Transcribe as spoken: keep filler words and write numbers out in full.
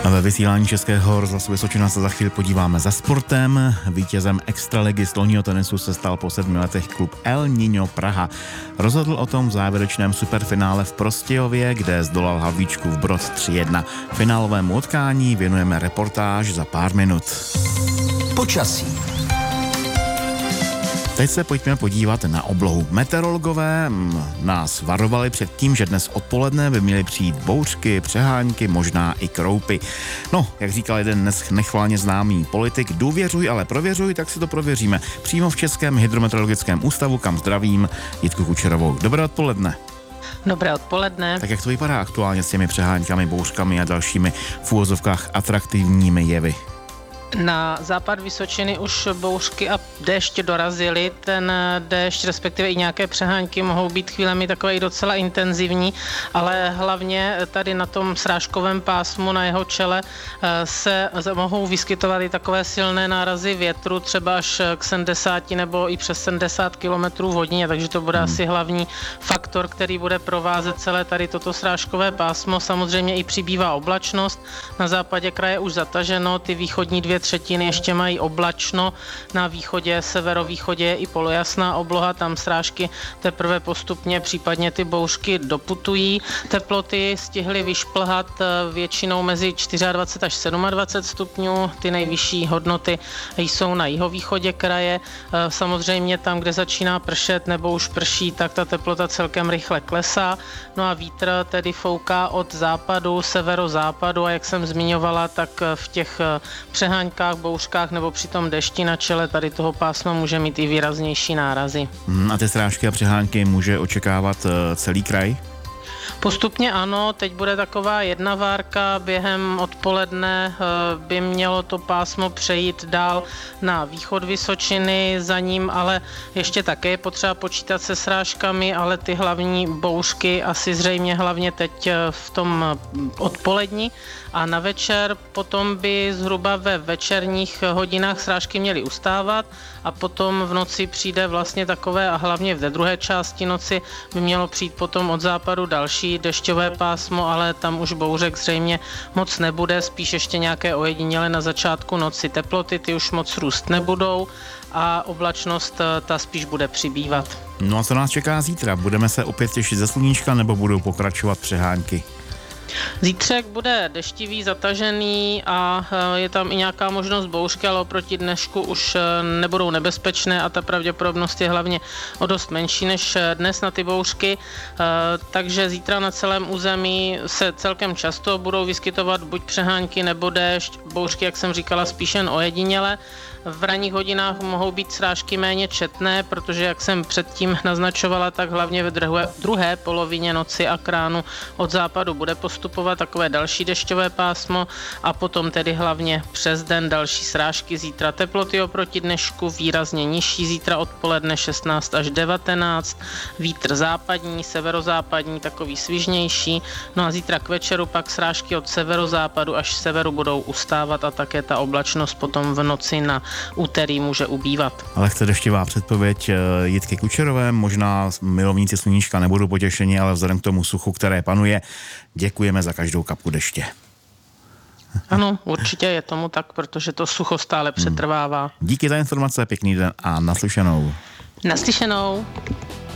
A ve vysílání Českého rozhlasu Vysočina se za chvíli podíváme za sportem. Vítězem extraligy stolního tenisu se stal po sedmi letech klub El Niño Praha. Rozhodl o tom v závěrečném superfinále v Prostějově, kde zdolal Havlíčkův Brod tři jedna. Finálovému utkání věnujeme reportáž za pár minut. Počasí. Teď se pojďme podívat na oblohu. Meteorologové nás varovali před tím, že dnes odpoledne by měly přijít bouřky, přehánky, možná i kroupy. No, jak říkal jeden dnes nechvalně známý politik, důvěřuj, ale prověřuj, tak si to prověříme. Přímo v Českém hydrometeorologickém ústavu, kam zdravím Jitku Kučerovou. Dobré odpoledne. Dobré odpoledne. Tak jak to vypadá aktuálně s těmi přeháňkami, bouřkami a dalšími v úvozovkách atraktivními jevy? Na západ Vysočiny už bouřky a déšť dorazily. Ten déšť, respektive i nějaké přehánky mohou být chvílemi takové i docela intenzivní, ale hlavně tady na tom srážkovém pásmu na jeho čele se mohou vyskytovat i takové silné nárazy větru, třeba až k sedmdesáti nebo i přes sedmdesát kilometrů v hodině, takže to bude hmm. asi hlavní faktor, který bude provázet celé tady toto srážkové pásmo. Samozřejmě i přibývá oblačnost. Na západě kraje už zataženo, ty východní dvě třetiny ještě mají oblačno, na východě, severovýchodě je i polojasná obloha, tam srážky teprve postupně, případně ty bouřky doputují. Teploty stihly vyšplhat většinou mezi dvacet čtyři až dvacet sedm stupňů, ty nejvyšší hodnoty jsou na jihovýchodě kraje. Samozřejmě tam, kde začíná pršet nebo už prší, tak ta teplota celkem rychle klesá. No a vítr tedy fouká od západu, severozápadu a jak jsem zmiňovala, tak v těch přeháňkách, bouřkách nebo při tom dešti na čele tady toho pásma může mít i výraznější nárazy. Hmm, a ty srážky a přehánky může očekávat uh, celý kraj? Postupně ano, teď bude taková jedna várka, během odpoledne by mělo to pásmo přejít dál na východ Vysočiny, za ním ale ještě také je potřeba počítat se srážkami, ale ty hlavní bouřky asi zřejmě hlavně teď v tom odpolední a na večer potom by zhruba ve večerních hodinách srážky měly ustávat a potom v noci přijde vlastně takové a hlavně v té druhé části noci by mělo přijít potom od západu další dešťové pásmo, ale tam už bouřek zřejmě moc nebude, spíš ještě nějaké ojedinělé na začátku noci. Teploty ty už moc růst nebudou a oblačnost ta spíš bude přibývat. No a co nás čeká zítra? Budeme se opět těšit ze sluníčka nebo budou pokračovat přehánky? Zítřek bude deštivý, zatažený a je tam i nějaká možnost bouřky, ale oproti dnešku už nebudou nebezpečné a ta pravděpodobnost je hlavně o dost menší než dnes na ty bouřky. Takže zítra na celém území se celkem často budou vyskytovat buď přehánky nebo déšť, bouřky, jak jsem říkala, spíš jen ojediněle. V ranních hodinách mohou být srážky méně četné, protože, jak jsem předtím naznačovala, tak hlavně ve druhé, druhé polovině noci a kránu od západu bude postupovat takové další dešťové pásmo a potom tedy hlavně přes den další srážky. Zítra teploty oproti dnešku výrazně nižší, zítra odpoledne šestnáct až devatenáct, vítr západní, severozápadní, takový svižnější, no a zítra k večeru pak srážky od severozápadu až severu budou ustávat a také ta oblačnost potom v noci na úterý může ubývat. Ale chce deštivá předpověď Jitky Kučerové, možná milovníci sluníčka nebudou potěšeni, ale vzhledem k tomu suchu, které panuje, děkujeme za každou kapku deště. Ano, určitě je tomu tak, protože to sucho stále přetrvává. Díky za informace, pěkný den a naslyšenou. Naslyšenou.